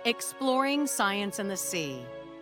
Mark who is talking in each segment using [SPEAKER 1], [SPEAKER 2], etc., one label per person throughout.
[SPEAKER 1] Exploring science in the sea.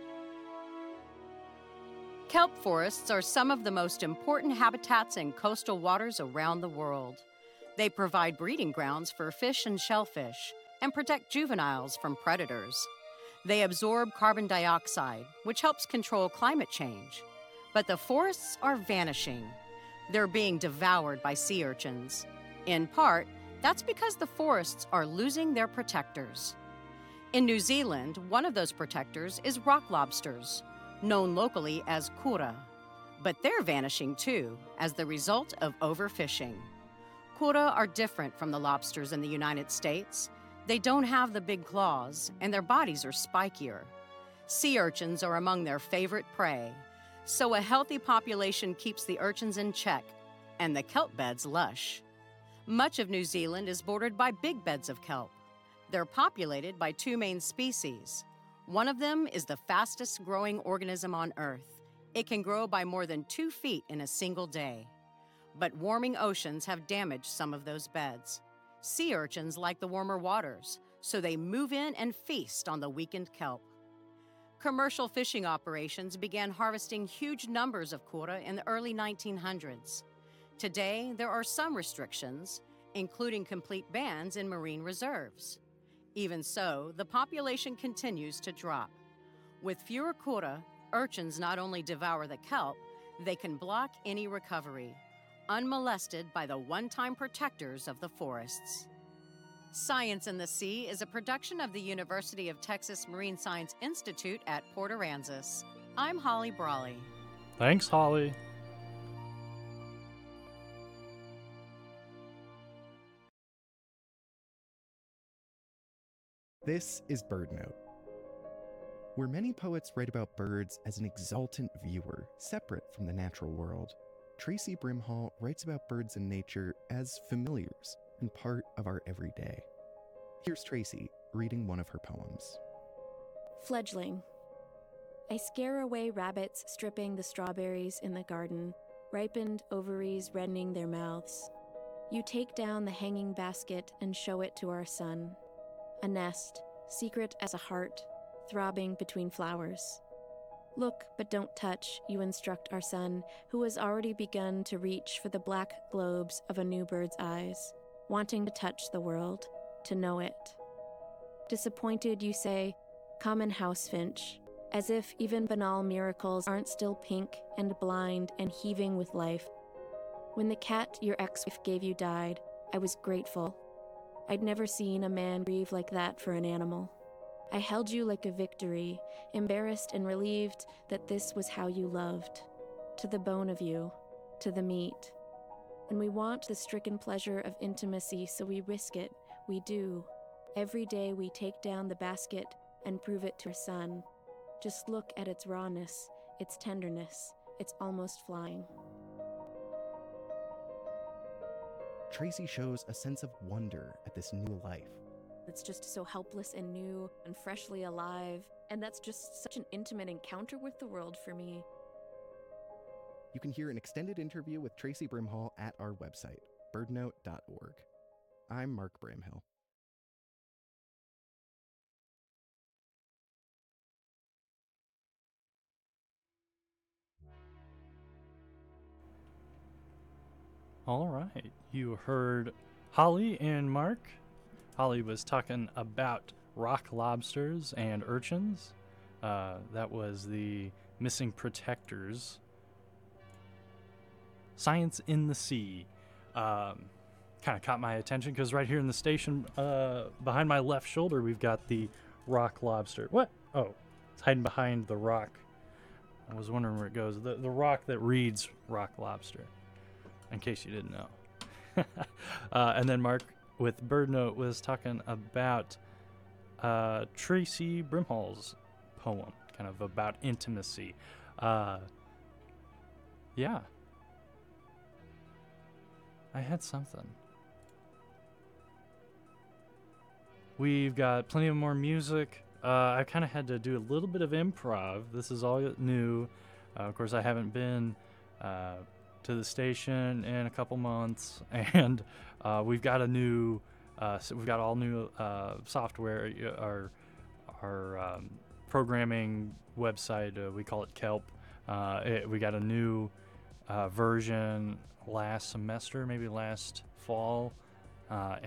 [SPEAKER 1] Kelp forests are some of the most important habitats in coastal waters around the world. They provide breeding grounds for fish and shellfish and protect juveniles from predators. They absorb carbon dioxide, which helps control climate change. But the forests are vanishing. They're being devoured by sea urchins. In part, that's because the forests are losing their protectors. In New Zealand, one of those protectors is rock lobsters, known locally as kura. But they're vanishing too, as the result of overfishing. Kura are different from the lobsters in the United States. They don't have the big claws, and their bodies are spikier. Sea urchins are among their favorite prey, so a healthy population keeps the urchins in check, and the kelp beds lush. Much of New Zealand is bordered by big beds of kelp. They're populated by two main species. One of them is the fastest growing organism on Earth. It can grow by more than 2 feet in a single day. But warming oceans have damaged some of those beds. Sea urchins like the warmer waters, so they move in and feast on the weakened kelp. Commercial fishing operations began harvesting huge numbers of kura in the early 1900s. Today, there are some restrictions, including complete bans in marine reserves. Even so, the population continues to drop. With fewer kura, urchins not only devour the kelp, they can block any recovery, unmolested by the one-time protectors of the forests. Science in the Sea is a production of the University of Texas Marine Science Institute at Port Aransas. I'm Holly Brawley.
[SPEAKER 2] Thanks, Holly.
[SPEAKER 3] This is BirdNote, where many poets write about birds as an exultant viewer, separate from the natural world. Tracy Brimhall writes about birds in nature as familiars and part of our everyday. Here's Tracy reading one of her poems.
[SPEAKER 4] Fledgling. I scare away rabbits stripping the strawberries in the garden, ripened ovaries reddening their mouths. You take down the hanging basket and show it to our son. A nest, secret as a heart, throbbing between flowers. Look, but don't touch, you instruct our son, who has already begun to reach for the black globes of a new bird's eyes, wanting to touch the world, to know it. Disappointed, you say, common house finch, as if even banal miracles aren't still pink and blind and heaving with life. When the cat your ex-wife gave you died, I was grateful. I'd never seen a man grieve like that for an animal. I held you like a victory, embarrassed and relieved that this was how you loved. To the bone of you, to the meat. And we want the stricken pleasure of intimacy, so we risk it. We do. Every day we take down the basket and prove it to our son. Just look at its rawness, its tenderness. It's almost flying.
[SPEAKER 3] Tracy shows a sense of wonder at this new life.
[SPEAKER 4] It's just so helpless and new and freshly alive, and that's just such an intimate encounter with the world for me.
[SPEAKER 3] You can hear an extended interview with Tracy Brimhall at our website, birdnote.org. I'm Mark Bramhill.
[SPEAKER 2] All right, you heard Holly and Mark. Holly was talking about rock lobsters and urchins. That was the Missing Protectors. Science in the Sea. Kind of caught my attention because right here in the station, behind my left shoulder, we've got the rock lobster. What? Oh, it's hiding behind the rock. I was wondering where it goes. The rock that reads rock lobster, in case you didn't know. And then Mark with BirdNote was talking about Tracy Brimhall's poem, kind of about intimacy. Yeah. I had something. We've got plenty of more music. I kind of had to do a little bit of improv. This is all new. Of course, I haven't been to the station in a couple months, and we've got a new, we've got all new software. programming website. We call it Kelp. We got a new version last semester, maybe last fall,